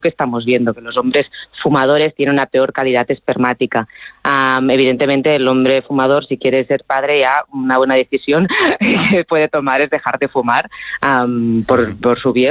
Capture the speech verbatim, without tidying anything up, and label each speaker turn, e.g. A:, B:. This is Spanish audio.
A: que estamos viendo, que los hombres fumadores tienen una peor calidad espermática. Um, evidentemente, el hombre fumador, si quiere ser padre, ya una buena decisión que puede tomar es dejar de fumar um, por, por su bien.